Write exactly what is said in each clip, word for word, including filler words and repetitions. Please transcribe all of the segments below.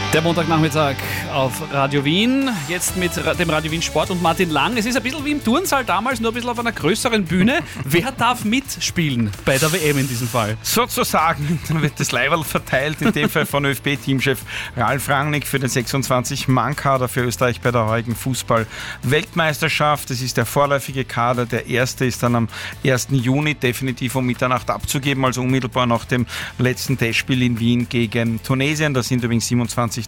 Der Montagnachmittag auf Radio Wien, jetzt mit dem Radio Wien Sport und Martin Lang. Es ist ein bisschen wie im Turnsaal damals, nur ein bisschen auf einer größeren Bühne. Wer darf mitspielen bei der W M in diesem Fall? Sozusagen, dann wird das Leiberl verteilt, in dem Fall von ÖFB-Teamchef Ralf Rangnick für den sechsundzwanzig-Mann-Kader für Österreich bei der heutigen Fußball-Weltmeisterschaft. Das ist der vorläufige Kader, der erste ist dann am ersten Juni definitiv um Mitternacht abzugeben, also unmittelbar nach dem letzten Testspiel in Wien gegen Tunesien. Da sind übrigens siebenundzwanzigtausend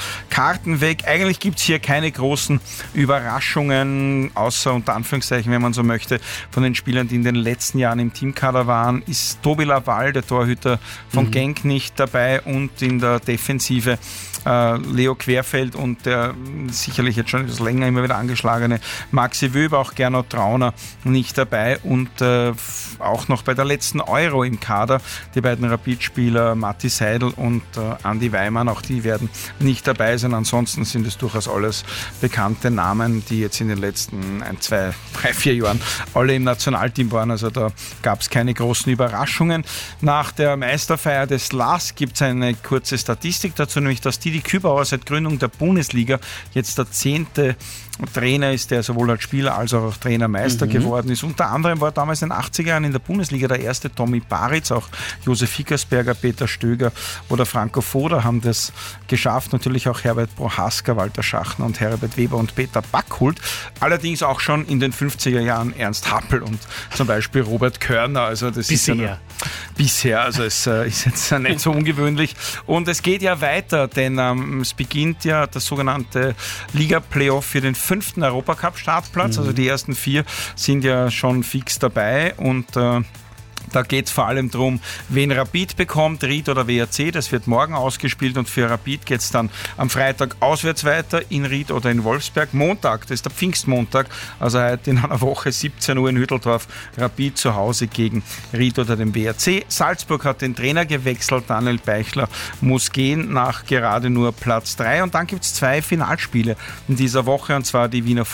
Karten weg. Eigentlich gibt es hier keine großen Überraschungen, außer unter Anführungszeichen, wenn man so möchte, von den Spielern, die in den letzten Jahren im Teamkader waren, ist Tobi Laval, der Torhüter von mhm. Genk, nicht dabei und in der Defensive äh, Leo Querfeld und der sicherlich jetzt schon etwas länger immer wieder angeschlagene Maxi Wöber, auch Gernot Trauner nicht dabei und äh, auch noch bei der letzten Euro im Kader die beiden Rapid-Spieler Matti Seidel und äh, Andi Weimann, auch die werden nicht dabei sein. Ansonsten sind es durchaus alles bekannte Namen, die jetzt in den letzten ein, zwei, drei, vier Jahren alle im Nationalteam waren. Also da gab es keine großen Überraschungen. Nach der Meisterfeier des L A S gibt es eine kurze Statistik dazu, nämlich dass Didi Kübauer seit Gründung der Bundesliga jetzt der zehnte Trainer ist, der sowohl als Spieler als auch Trainermeister mhm. geworden ist. Unter anderem war damals in den achtziger Jahren in der Bundesliga der erste Tommy Baritz, auch Josef Hickersberger, Peter Stöger oder Franco Foda haben das geschafft. Natürlich auch Herbert Prohaska, Walter Schachner und Herbert Weber und Peter Backhult. Allerdings auch schon in den fünfziger Jahren Ernst Happel und zum Beispiel Robert Körner. Also das bisher. ist ja bisher, also es äh, ist jetzt nicht so ungewöhnlich. Und es geht ja weiter, denn ähm, es beginnt ja das sogenannte Liga-Playoff für den fünften Europacup-Startplatz. Mhm. Also die ersten vier sind ja schon fix dabei und äh, da geht es vor allem darum, wen Rapid bekommt, Ried oder W R C. Das wird morgen ausgespielt und für Rapid geht es dann am Freitag auswärts weiter in Ried oder in Wolfsberg. Montag, das ist der Pfingstmontag, also heute in einer Woche siebzehn Uhr in Hütteldorf, Rapid zu Hause gegen Ried oder den W R C. Salzburg hat den Trainer gewechselt, Daniel Beichler muss gehen nach gerade nur Platz drei. Und dann gibt es zwei Finalspiele in dieser Woche, und zwar die Wiener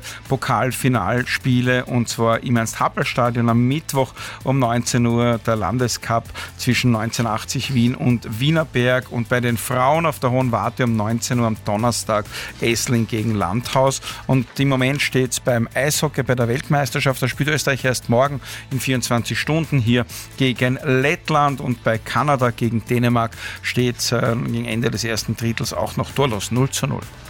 Fußball-Pokal-Finalspiele, und zwar im Ernst-Happel-Stadion am Mittwoch um neunzehn Uhr der Landescup zwischen neunzehnhundertachtzig Wien und Wienerberg, und bei den Frauen auf der Hohen Warte um neunzehn Uhr am Donnerstag Essling gegen Landhaus. Und im Moment steht es beim Eishockey bei der Weltmeisterschaft, da spielt Österreich erst morgen in vierundzwanzig Stunden hier gegen Lettland, und bei Kanada gegen Dänemark steht es äh, gegen Ende des ersten Drittels auch noch torlos null zu null.